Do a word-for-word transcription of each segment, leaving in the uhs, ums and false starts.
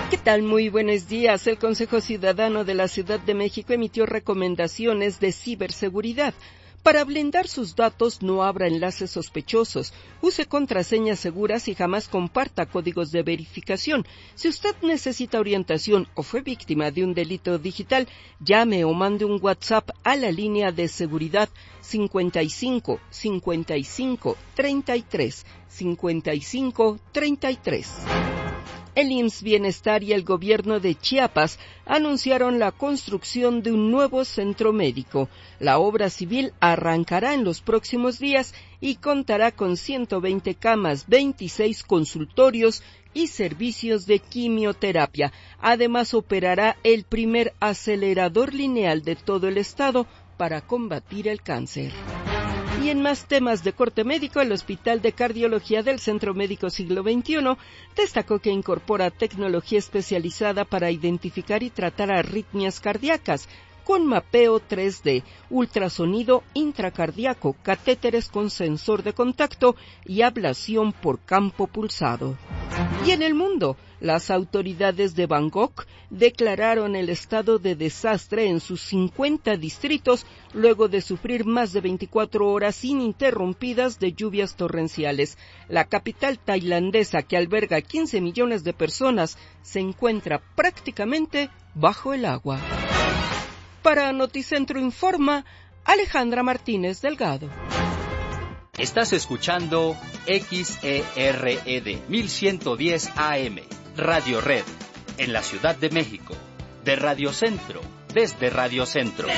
¿Qué tal? Muy buenos días. El Consejo Ciudadano de la Ciudad de México emitió recomendaciones de ciberseguridad. Para blindar sus datos, no abra enlaces sospechosos, use contraseñas seguras y jamás comparta códigos de verificación. Si usted necesita orientación o fue víctima de un delito digital, llame o mande un WhatsApp a la línea de seguridad cincuenta y cinco, cincuenta y cinco, treinta y tres, cincuenta y cinco, treinta y tres. El I M S S Bienestar y el gobierno de Chiapas anunciaron la construcción de un nuevo centro médico. La obra civil arrancará en los próximos días y contará con ciento veinte camas, veintiséis consultorios y servicios de quimioterapia. Además, operará el primer acelerador lineal de todo el estado para combatir el cáncer. Y en más temas de corte médico, el Hospital de Cardiología del Centro Médico Siglo veintiuno destacó que incorpora tecnología especializada para identificar y tratar arritmias cardíacas, con mapeo tres D, ultrasonido intracardíaco, catéteres con sensor de contacto y ablación por campo pulsado. Y en el mundo, las autoridades de Bangkok declararon el estado de desastre en sus cincuenta distritos luego de sufrir más de veinticuatro horas ininterrumpidas de lluvias torrenciales. La capital tailandesa, que alberga quince millones de personas, se encuentra prácticamente bajo el agua. Para Noticentro Informa, Alejandra Martínez Delgado. Estás escuchando X E R E D mil ciento diez A M, Radio Red, en la Ciudad de México, de Radio Centro, desde Radio Centro.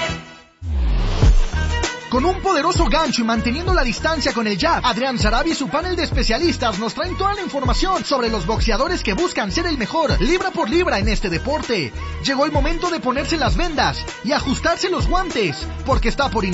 Con un poderoso gancho y manteniendo la distancia con el jab, Adrián Sarabia y su panel de especialistas nos traen toda la información sobre los boxeadores que buscan ser el mejor, libra por libra en este deporte. Llegó el momento de ponerse las vendas y ajustarse los guantes, porque está por